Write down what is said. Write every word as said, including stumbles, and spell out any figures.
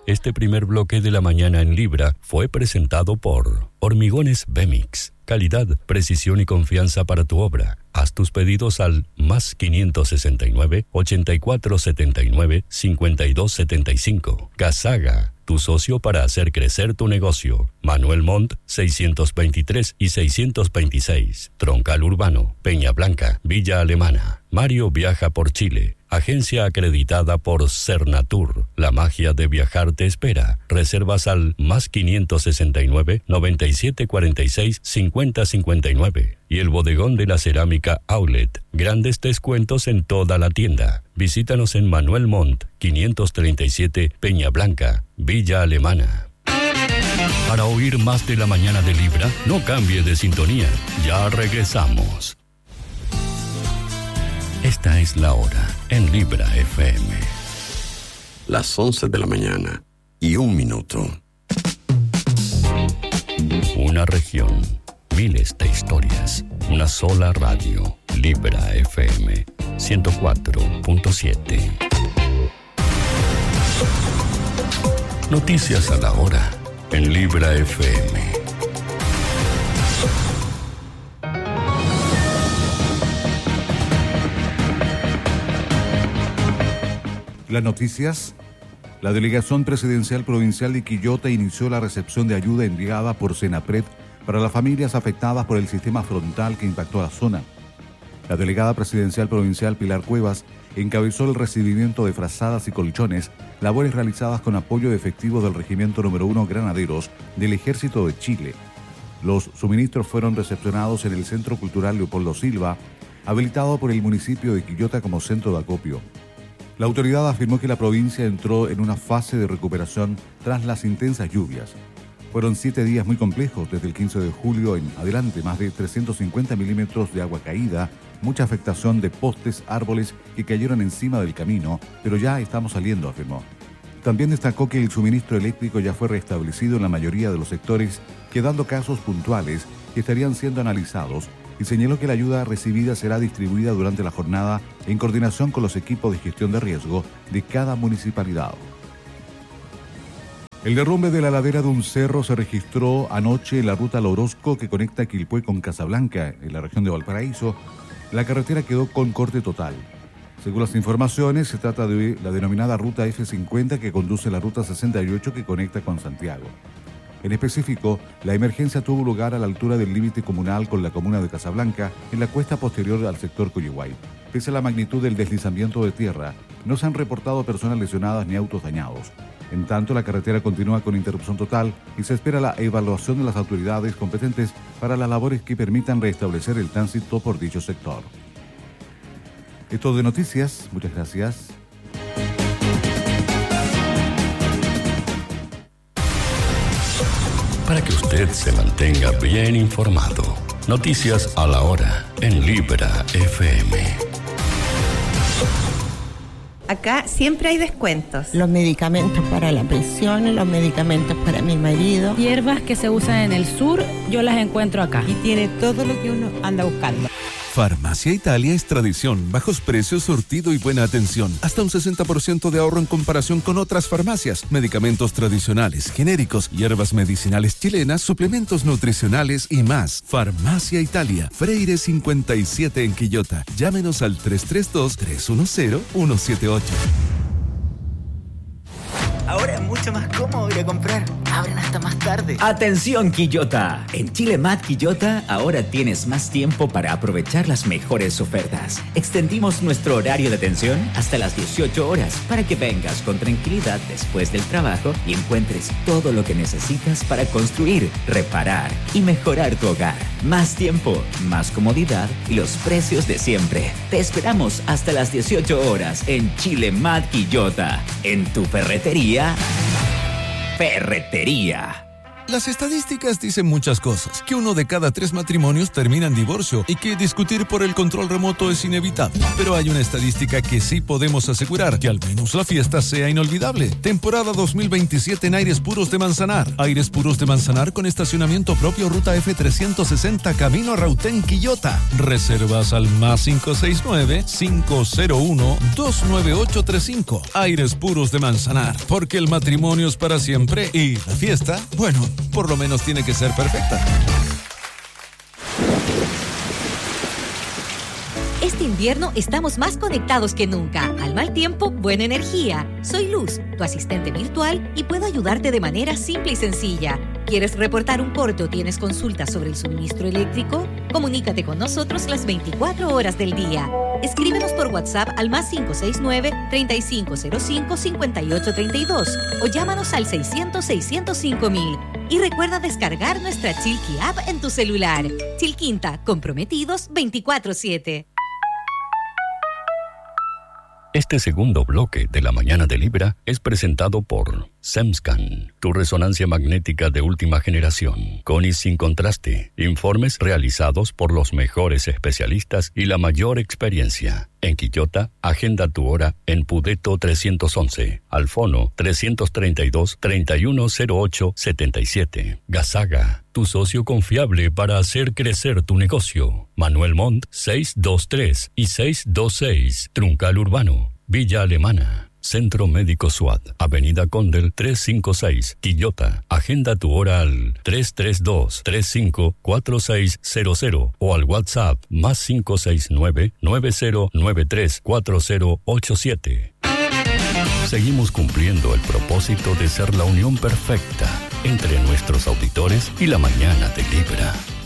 Este primer bloque de la mañana en Libra fue presentado por Hormigones Bemix. Calidad, precisión y confianza para tu obra. Haz tus pedidos al más quinientos sesenta y nueve, ochenta y cuatro setenta y nueve, cincuenta y dos setenta y cinco. Gasaga, tu socio para hacer crecer tu negocio. Manuel Montt, seiscientos veintitrés y seiscientos veintiséis. Troncal Urbano, Peña Blanca, Villa Alemana. Mario viaja por Chile. Agencia acreditada por Cernatur. La magia de viajar te espera. Reservas al más quinientos sesenta y nueve, noventa y siete cuarenta y seis, cincuenta cincuenta y nueve. Y el bodegón de la cerámica Outlet. Grandes descuentos en toda la tienda. Visítanos en Manuel Montt, quinientos treinta y siete, Peña Blanca, Villa Alemana. Para oír más de la mañana de Libra, no cambie de sintonía. Ya regresamos. Esta es la hora en Libra F M. Las once de la mañana y un minuto. Una región, miles de historias, una sola radio. Libra F M ciento cuatro punto siete. Noticias a la hora en Libra F M. Las noticias. La Delegación Presidencial Provincial de Quillota inició la recepción de ayuda enviada por Senapred para las familias afectadas por el sistema frontal que impactó a la zona. La delegada presidencial provincial Pilar Cuevas encabezó el recibimiento de frazadas y colchones, labores realizadas con apoyo de efectivos del Regimiento número uno Granaderos del Ejército de Chile. Los suministros fueron recepcionados en el Centro Cultural Leopoldo Silva, habilitado por el municipio de Quillota como centro de acopio. La autoridad afirmó que la provincia entró en una fase de recuperación tras las intensas lluvias. Fueron siete días muy complejos desde el quince de julio en adelante, más de trescientos cincuenta milímetros de agua caída, mucha afectación de postes, árboles que cayeron encima del camino, pero ya estamos saliendo, afirmó. También destacó que el suministro eléctrico ya fue restablecido en la mayoría de los sectores, quedando casos puntuales que estarían siendo analizados, y señaló que la ayuda recibida será distribuida durante la jornada en coordinación con los equipos de gestión de riesgo de cada municipalidad. El derrumbe de la ladera de un cerro se registró anoche en la ruta La Orozco que conecta Quilpué con Casablanca, en la región de Valparaíso. La carretera quedó con corte total. Según las informaciones, se trata de la denominada ruta F cincuenta que conduce a la ruta sesenta y ocho que conecta con Santiago. En específico, la emergencia tuvo lugar a la altura del límite comunal con la comuna de Casablanca, en la cuesta posterior al sector Coyihuay. Pese a la magnitud del deslizamiento de tierra, no se han reportado personas lesionadas ni autos dañados. En tanto, la carretera continúa con interrupción total y se espera la evaluación de las autoridades competentes para las labores que permitan restablecer el tránsito por dicho sector. Esto de noticias. Muchas gracias. Para que usted se mantenga bien informado. Noticias a la hora en Libra F M. Acá siempre hay descuentos. Los medicamentos para la presión, los medicamentos para mi marido. Hierbas que se usan en el sur, yo las encuentro acá. Y tiene todo lo que uno anda buscando. Farmacia Italia es tradición, bajos precios, surtido y buena atención. Hasta un sesenta por ciento de ahorro en comparación con otras farmacias. Medicamentos tradicionales, genéricos, hierbas medicinales chilenas, suplementos nutricionales y más. Farmacia Italia, Freire cincuenta y siete en Quillota. Llámenos al tres tres dos, tres uno cero, uno siete ocho. Ahora es mucho más cómodo ir a comprar. Abren hasta más tarde. ¡Atención, Quillota! En Chile Mat Quillota ahora tienes más tiempo para aprovechar las mejores ofertas. Extendimos nuestro horario de atención hasta las dieciocho horas para que vengas con tranquilidad después del trabajo y encuentres todo lo que necesitas para construir, reparar y mejorar tu hogar. Más tiempo, más comodidad y los precios de siempre. Te esperamos hasta las dieciocho horas en Chile Mat Quillota. En tu ferretería. Ferretería. Las estadísticas dicen muchas cosas, que uno de cada tres matrimonios termina en divorcio y que discutir por el control remoto es inevitable. Pero hay una estadística que sí podemos asegurar, que al menos la fiesta sea inolvidable. Temporada dos mil veintisiete en Aires Puros de Manzanar. Aires Puros de Manzanar con estacionamiento propio, ruta F trescientos sesenta, camino a Rautén, Quillota. Reservas al más cinco seis nueve, cinco cero uno, dos nueve ocho tres cinco. Aires Puros de Manzanar, porque el matrimonio es para siempre y la fiesta, bueno, por lo menos tiene que ser perfecta. Este invierno estamos más conectados que nunca. Al mal tiempo, buena energía. Soy Luz, tu asistente virtual, y puedo ayudarte de manera simple y sencilla. ¿Quieres reportar un corte o tienes consultas sobre el suministro eléctrico? Comunícate con nosotros las veinticuatro horas del día. Escríbenos por WhatsApp al más cinco seis nueve, treinta y cinco cero cinco, cincuenta y ocho treinta y dos o llámanos al seiscientos, seiscientos cinco mil. Y recuerda descargar nuestra Chilqui app en tu celular. Chilquinta, comprometidos veinticuatro siete. Este segundo bloque de la mañana de Libra es presentado por SEMSCAN, tu resonancia magnética de última generación, con y sin contraste, informes realizados por los mejores especialistas y la mayor experiencia. En Quillota, agenda tu hora en Pudeto trescientos once, al fono trescientos treinta y dos, treinta y uno cero ocho, setenta y siete. Gazaga, tu socio confiable para hacer crecer tu negocio. Manuel Montt, seiscientos veintitrés y seiscientos veintiséis, Truncal Urbano, Villa Alemana. Centro Médico SWAT, Avenida Condel trescientos cincuenta y seis, Quillota. Agenda tu hora al tres tres dos, tres cinco cuatro seis cero cero o al WhatsApp más cinco seis nueve, nueve cero nueve tres, cuatro cero ocho siete. Seguimos cumpliendo el propósito de ser la unión perfecta entre nuestros auditores y la mañana de Libra.